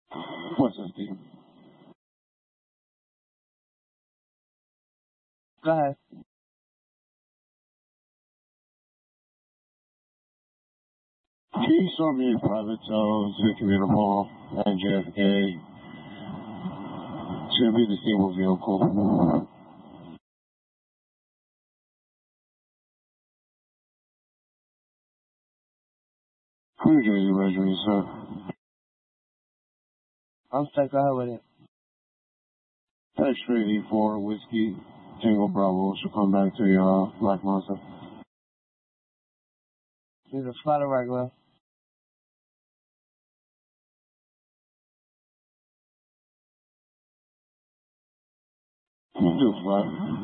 What's this, Steve? Go ahead. He saw me in private zones, the commuter mall, and JFK. It's gonna be the stable vehicle. New Jersey Registry, sir. I'm set. Go ahead with it. X-ray E4 whiskey, Tango Bravo. She'll come back to your Black Monster. Is it flat or regular? You do flat.